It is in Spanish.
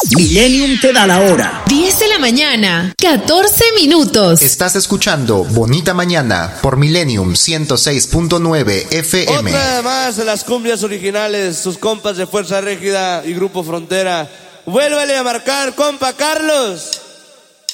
Millennium te da la hora. 10 de la mañana, 14 minutos. Estás escuchando Bonita Mañana por Millennium 106.9 FM. Otra más de las cumbias originales, sus compas de Fuerza Régida y Grupo Frontera. Vuélvele a marcar, compa Carlos.